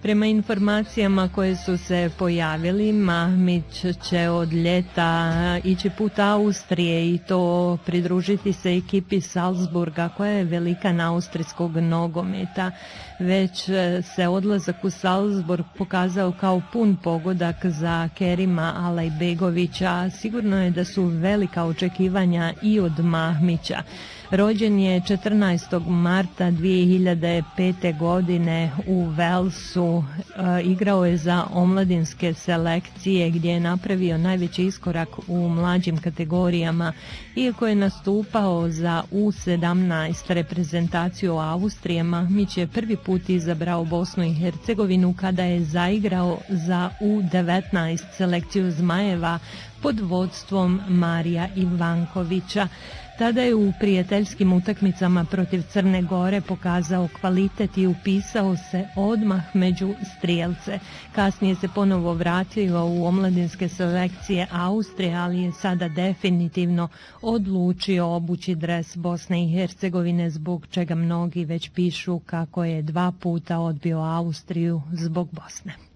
Prema informacijama koje su se pojavili, Mahmić će od ljeta ići put Austrije i to pridružiti se ekipi Salzburga koja je velikan austrijskog nogometa. Već se odlazak u Salzburg pokazao kao pun pogodak za Kerima Alajbegovića. Sigurno je da su velika očekivanja i od Mahmića. Rođen je 14. marta 2005. godine u Velsu. Igrao je za omladinske selekcije gdje je napravio najveći iskorak u mlađim kategorijama. Iako je nastupao za U17 reprezentaciju Austrije, Mahmić je prvi put izabrao Bosnu i Hercegovinu kada je zaigrao za U19 selekciju Zmajeva pod vodstvom Marija Ivankovića. Tada je u prijateljskim utakmicama protiv Crne Gore pokazao kvalitet i upisao se odmah među strijelce. Kasnije se ponovo vratio u omladinske selekcije Austrije, ali je sada definitivno odlučio obući dres Bosne i Hercegovine, zbog čega mnogi već pišu kako je 2 puta odbio Austriju zbog Bosne.